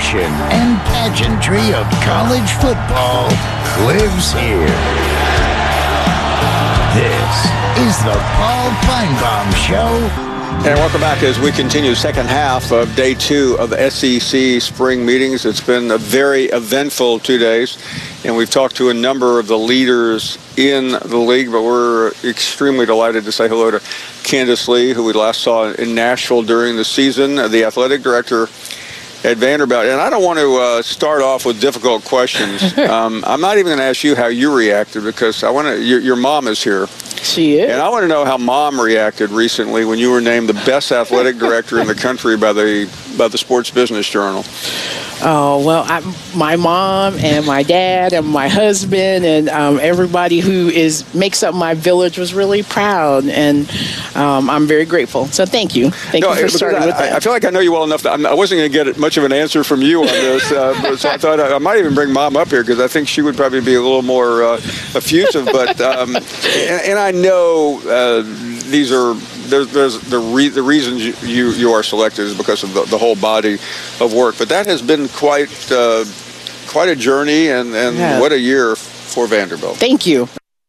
passion and pageantry of college football lives here. This is the Paul Finebaum Show. And welcome back as we continue the second half of day 2 of the SEC spring meetings. It's been a very eventful 2 days, and we've talked to a number of the leaders in the league, but we're extremely delighted to say hello to Candace Lee, who we last saw in Nashville during the season, the athletic director at Vanderbilt. And I don't want to start off with difficult questions. I'm not even going to ask you how you reacted, because I want to. Your mom is here. She is. And I want to know how Mom reacted recently when you were named the best athletic director in the country by the Sports Business Journal. Oh, well, my mom and my dad and my husband and everybody who makes up my village was really proud, and I'm very grateful. So thank you. Thank you for starting with that. I feel like I know you well enough that I wasn't going to get much of an answer from you on this, so I thought I might even bring Mom up here, because I think she would probably be a little more effusive. But and I know these are the reasons you are selected is because of the whole body of work. But that has been quite a journey, and what a year for Vanderbilt. Thank you.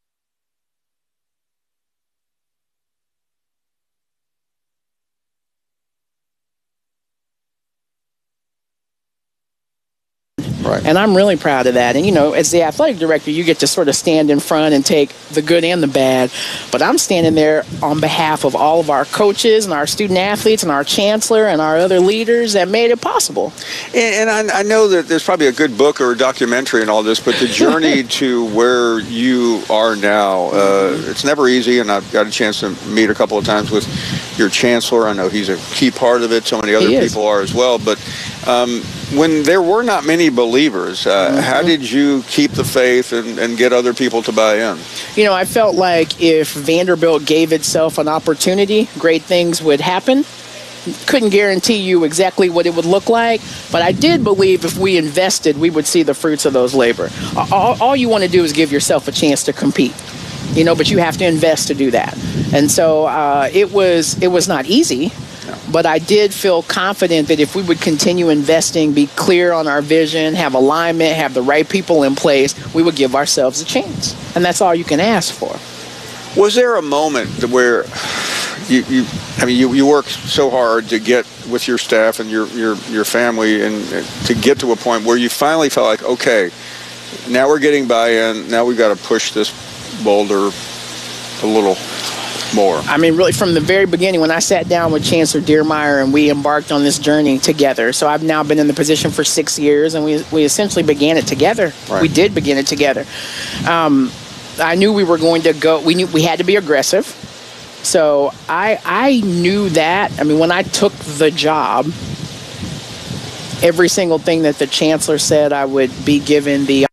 Right. And I'm really proud of that. And, as the athletic director, you get to sort of stand in front and take the good and the bad. But I'm standing there on behalf of all of our coaches and our student athletes and our chancellor and our other leaders that made it possible. And I know that there's probably a good book or a documentary and all this, but the journey to where you are now, it's never easy. And I've got a chance to meet a couple of times with your chancellor. I know he's a key part of it. So many other people are as well. But when there were not many believers, how did you keep the faith and get other people to buy in? I felt like if Vanderbilt gave itself an opportunity, great things would happen. Couldn't guarantee you exactly what it would look like, but I did believe if we invested, we would see the fruits of those labor. All you want to do is give yourself a chance to compete, but you have to invest to do that. And so it was not easy. But I did feel confident that if we would continue investing, be clear on our vision, have alignment, have the right people in place, we would give ourselves a chance. And that's all you can ask for. Was there a moment where you worked so hard to get with your staff and your family and to get to a point where you finally felt like, okay, now we're getting buy-in, now we've got to push this boulder a little more? I mean, really, from the very beginning, when I sat down with Chancellor Diermeier and we embarked on this journey together. So I've now been in the position for 6 years, and we essentially began it together. Right. We did begin it together. I knew we were going to go. We knew we had to be aggressive. So I knew that. I mean, when I took the job, every single thing that the chancellor said, I would be given the.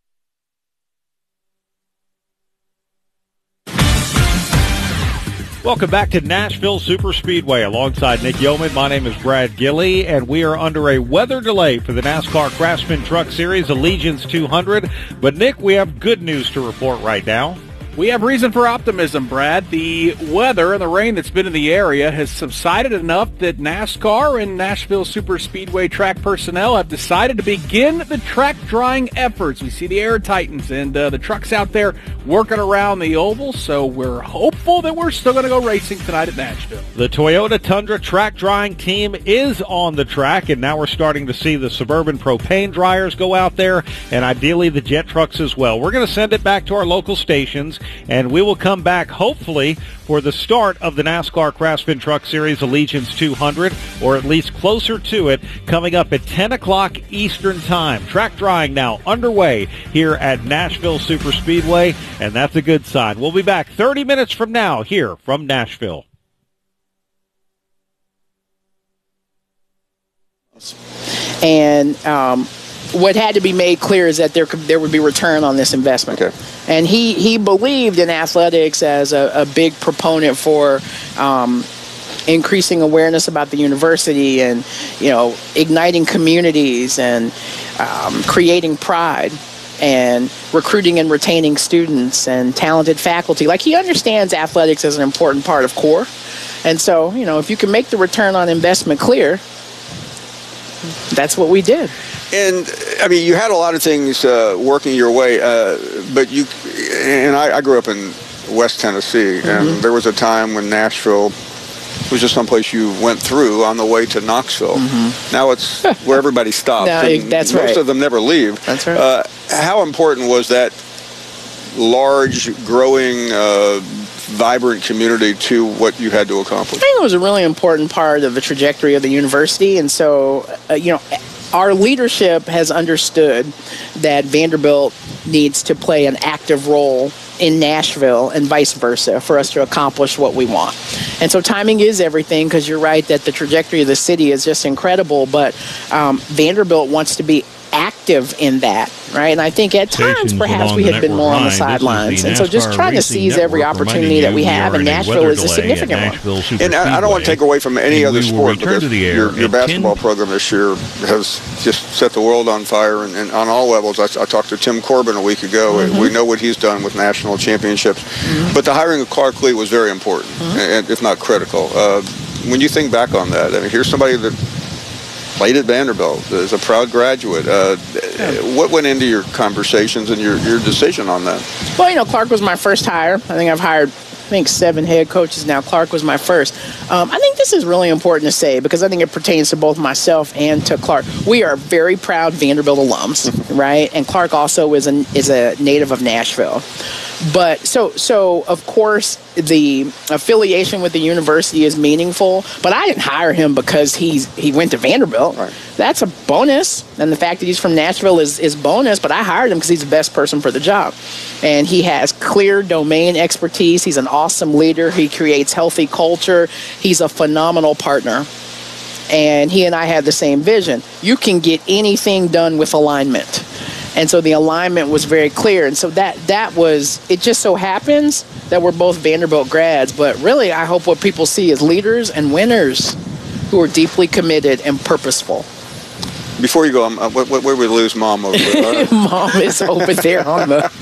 Welcome back to Nashville Superspeedway. Alongside Nick Yeoman, my name is Brad Gilley, and we are under a weather delay for the NASCAR Craftsman Truck Series Allegiance 200. But, Nick, we have good news to report right now. We have reason for optimism, Brad. The weather and the rain that's been in the area has subsided enough that NASCAR and Nashville Superspeedway track personnel have decided to begin the track drying efforts. We see the Air Titans and the trucks out there working around the oval, so we're hopeful that we're still going to go racing tonight at Nashville. The Toyota Tundra track drying team is on the track, and now we're starting to see the Suburban propane dryers go out there, and ideally the jet trucks as well. We're going to send it back to our local stations, and we will come back, hopefully, for the start of the NASCAR Craftsman Truck Series Allegiance 200, or at least closer to it, coming up at 10 o'clock Eastern Time. Track drying now underway here at Nashville Superspeedway, and that's a good sign. We'll be back 30 minutes from now here from Nashville. And what had to be made clear is that there would be return on this investment. Okay. And he believed in athletics as a big proponent for increasing awareness about the university and, igniting communities and creating pride and recruiting and retaining students and talented faculty. Like, he understands athletics as an important part of core. And so, if you can make the return on investment clear, that's what we did. And I mean, you had a lot of things working your way, but I grew up in West Tennessee, and there was a time when Nashville was just someplace you went through on the way to Knoxville. Now it's where everybody stops. That's right. Most of them never leave. That's right. How important was that large, growing, vibrant community to what you had to accomplish? I think it was a really important part of the trajectory of the university, and so, our leadership has understood that Vanderbilt needs to play an active role in Nashville and vice versa for us to accomplish what we want. And so timing is everything, because you're right that the trajectory of the city is just incredible, but Vanderbilt wants to be active in that, right? And I think at times perhaps we have been more on the sidelines. And so just trying to seize every opportunity that we have, and Nashville is a significant one. And I don't want to take away from any other sport, because your basketball program this year has just set the world on fire, and on all levels. I talked to Tim Corbin a week ago, and we know what he's done with national championships. But the hiring of Clark Lee was very important, and if not critical. When you think back on that, I mean, here's somebody that played at Vanderbilt, is a proud graduate. What went into your conversations and your decision on that? Well, Clark was my first hire. I think I've hired 7 head coaches now. Clark was my first. I think this is really important to say, because I think it pertains to both myself and to Clark. We are very proud Vanderbilt alums, right? And Clark also is a native of Nashville. But so of course the affiliation with the university is meaningful, but I didn't hire him because he went to Vanderbilt. Right. That's a bonus, and the fact that he's from Nashville is bonus, but I hired him because he's the best person for the job. And he has clear domain expertise. He's an awesome leader. He creates healthy culture. He's a phenomenal partner. And he and I had the same vision. You can get anything done with alignment. And so the alignment was very clear. And so that was, it just so happens that we're both Vanderbilt grads, but really I hope what people see is leaders and winners who are deeply committed and purposeful. Before you go, where we lose Mom over there? Mom is over there on the...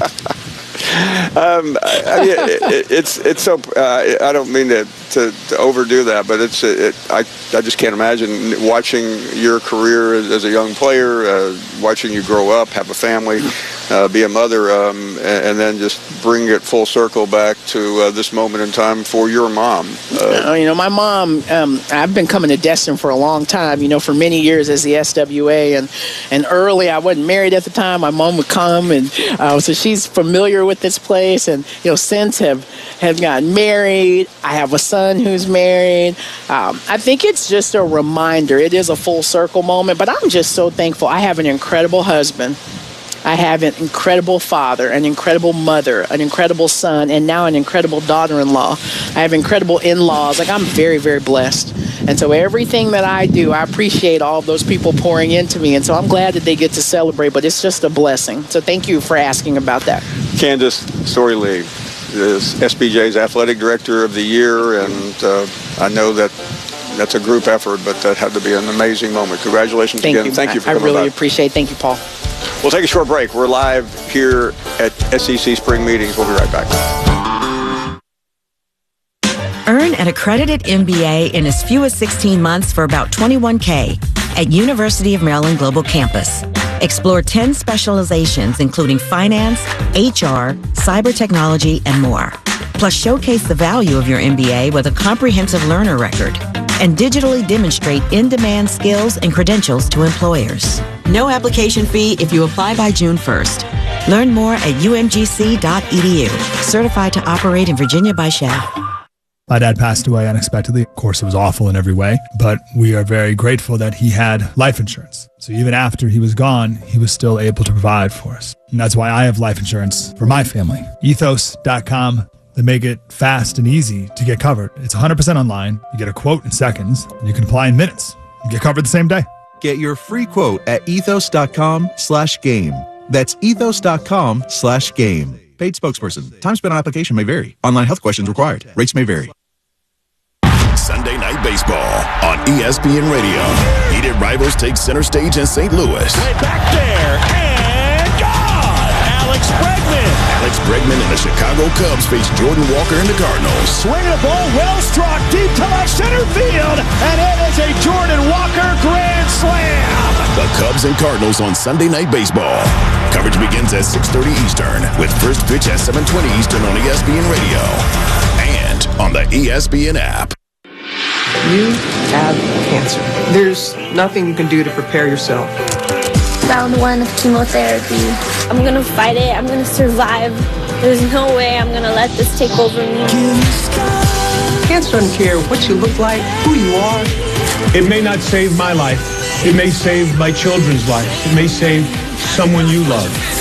it's so. I don't mean to overdo that, but I just can't imagine watching your career as a young player, watching you grow up, have a family, be a mother, and then just bring it full circle back to this moment in time for your mom. My mom. I've been coming to Destin for a long time. For many years as the SWA, and early I wasn't married at the time. My mom would come, and so she's familiar with this place, and since have gotten married. I have a son who's married. I think it's just a reminder. It is a full circle moment, but I'm just so thankful. I have an incredible husband. I have an incredible father, an incredible mother, an incredible son, and now an incredible daughter-in-law. I have incredible in-laws. I'm very, very blessed. And so everything that I do, I appreciate all of those people pouring into me. And so I'm glad that they get to celebrate, but it's just a blessing. So thank you for asking about that. Candace Story-Lee is SBJ's Athletic Director of the Year, and I know that's a group effort, but that had to be an amazing moment. Congratulations again. Thank you for coming by. I really appreciate it. Thank you, Paul. We'll take a short break. We're live here at SEC Spring Meetings. We'll be right back. Earn an accredited MBA in as few as 16 months for about $21K at University of Maryland Global Campus. Explore 10 specializations, including finance, HR, cyber technology, and more. Plus, showcase the value of your MBA with a comprehensive learner record and digitally demonstrate in-demand skills and credentials to employers. No application fee if you apply by June 1st. Learn more at umgc.edu. Certified to operate in Virginia by Shell. My dad passed away unexpectedly. Of course, it was awful in every way, but we are very grateful that he had life insurance. So even after he was gone, he was still able to provide for us. And that's why I have life insurance for my family. Ethos.com. They make it fast and easy to get covered. It's 100% online. You get a quote in seconds. And you can apply in minutes. You get covered the same day. Get your free quote at ethos.com/game. That's ethos.com/game. Paid spokesperson. Time spent on application may vary. Online health questions required. Rates may vary. Sunday Night Baseball on ESPN Radio. Heated rivals take center stage in St. Louis. Way back there, and gone! Alex Bregman and the Chicago Cubs face Jordan Walker and the Cardinals. Swing a ball, well struck, deep to left center field, and it is a Jordan Walker grand slam. The Cubs and Cardinals on Sunday Night Baseball. Coverage begins at 6:30 Eastern with first pitch at 7:20 Eastern on ESPN Radio and on the ESPN app. You have cancer. There's nothing you can do to prepare yourself. Round 1 of chemotherapy. I'm going to fight it. I'm going to survive. There's no way I'm going to let this take over me. Cancer doesn't care what you look like, who you are. It may not save my life. It may save my children's lives. It may save someone you love.